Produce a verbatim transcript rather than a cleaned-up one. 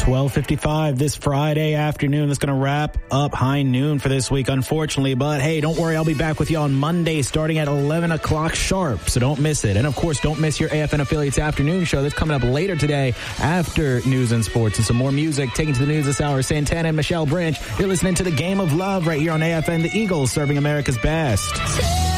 twelve fifty-five this Friday afternoon. That's going to wrap up High Noon for this week, unfortunately. But hey, don't worry. I'll be back with you on Monday starting at eleven o'clock sharp. So don't miss it. And of course, don't miss your A F N Affiliates afternoon show that's coming up later today after news and sports and some more music. Taking to the news this hour, Santana and Michelle Branch. You're listening to the Game of Love right here on A F N. The Eagles serving America's best.